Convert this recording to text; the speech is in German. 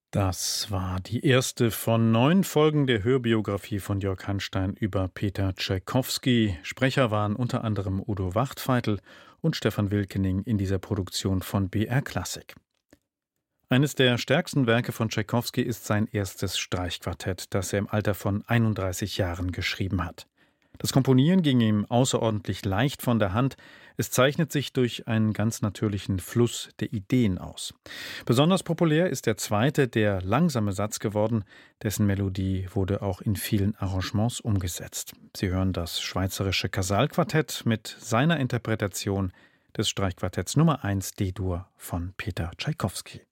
Das war die erste von 9 Folgen der Hörbiografie von Jörg Hanstein über Peter Tschaikowski. Sprecher waren unter anderem Udo Wachtfeitel und Stefan Wilkening in dieser Produktion von BR Classic. Eines der stärksten Werke von Tschaikowski ist sein erstes Streichquartett, das er im Alter von 31 Jahren geschrieben hat. Das Komponieren ging ihm außerordentlich leicht von der Hand. Es zeichnet sich durch einen ganz natürlichen Fluss der Ideen aus. Besonders populär ist der zweite, der langsame Satz geworden. Dessen Melodie wurde auch in vielen Arrangements umgesetzt. Sie hören das Schweizerische Casal-Quartett mit seiner Interpretation des Streichquartetts Nummer 1 D-Dur von Peter Tschaikowski.